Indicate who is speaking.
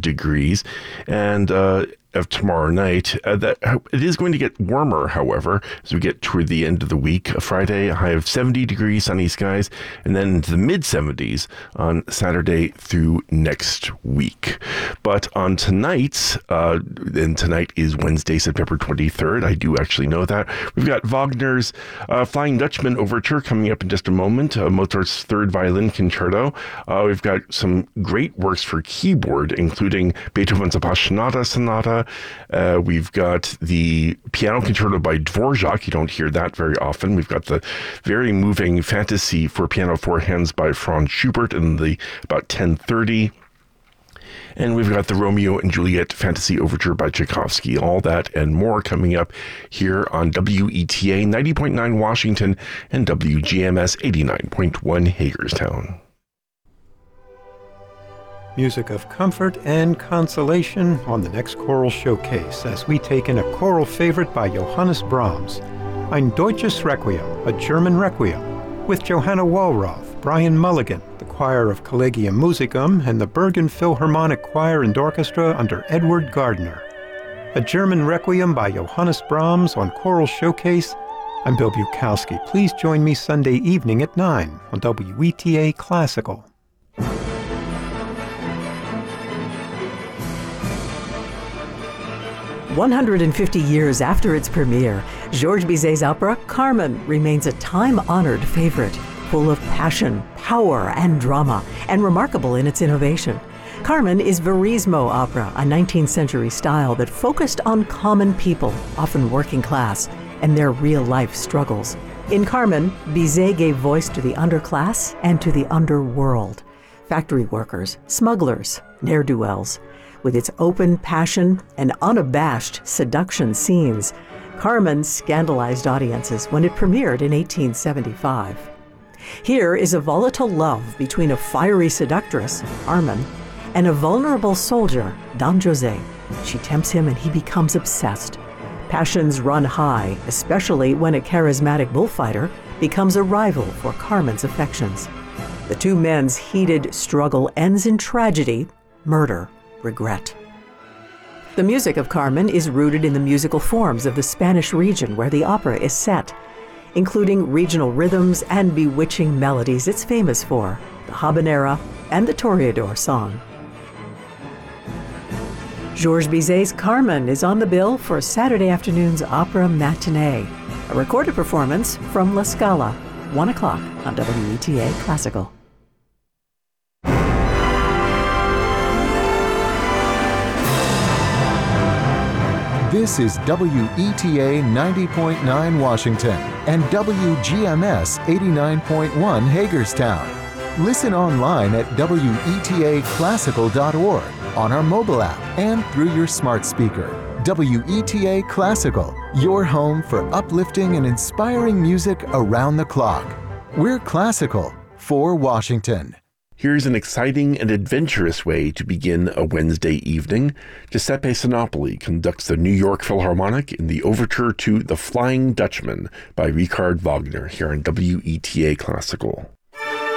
Speaker 1: degrees. And of tomorrow night. It is going to get warmer, however, as we get toward the end of the week. Friday, a high of 70 degrees, sunny skies, and then into the mid-70s on Saturday through next week. But on tonight's, and tonight is Wednesday, September 23rd. I do actually know that. We've got Wagner's Flying Dutchman Overture coming up in just a moment, Mozart's Third Violin Concerto. We've got some great works for keyboard, including Beethoven's Appassionata Sonata. We've got the Piano Concerto by Dvorak. You don't hear that very often. We've got the very moving Fantasy for Piano Four Hands by Franz Schubert in about 10:30. And we've got the Romeo and Juliet Fantasy Overture by Tchaikovsky. All that and more coming up here on WETA 90.9 Washington and WGMS 89.1 Hagerstown.
Speaker 2: Music of comfort and consolation on the next choral showcase as we take in a choral favorite by Johannes Brahms, Ein Deutsches Requiem, a German Requiem, with Johanna Wallroth, Brian Mulligan, the choir of Collegium Musicum, and the Bergen Philharmonic Choir and Orchestra under Edward Gardner. A German Requiem by Johannes Brahms on Choral Showcase. I'm Bill Bukowski. Please join me Sunday evening at 9 on WETA Classical.
Speaker 3: 150 years after its premiere, Georges Bizet's opera Carmen remains a time-honored favorite, full of passion, power, and drama, and remarkable in its innovation. Carmen is Verismo opera, a 19th century style that focused on common people, often working class, and their real-life struggles. In Carmen, Bizet gave voice to the underclass and to the underworld, factory workers, smugglers, ne'er-do-wells. With its open passion and unabashed seduction scenes, Carmen scandalized audiences when it premiered in 1875. Here is a volatile love between a fiery seductress, Carmen, and a vulnerable soldier, Don José. She tempts him and he becomes obsessed. Passions run high, especially when a charismatic bullfighter becomes a rival for Carmen's affections. The two men's heated struggle ends in tragedy, murder, regret. The music of Carmen is rooted in the musical forms of the Spanish region where the opera is set, including regional rhythms and bewitching melodies it's famous for, the habanera and the toreador song. Georges Bizet's Carmen is on the bill for Saturday afternoon's opera matinee, a recorded performance from La Scala, 1 o'clock on WETA Classical.
Speaker 4: This is WETA 90.9 Washington and WGMS 89.1 Hagerstown. Listen online at WETAClassical.org, on our mobile app, and through your smart speaker. WETA Classical, your home for uplifting and inspiring music around the clock. We're classical for Washington.
Speaker 1: Here's an exciting and adventurous way to begin a Wednesday evening. Giuseppe Sinopoli conducts the New York Philharmonic in the overture to The Flying Dutchman by Richard Wagner here on WETA Classical.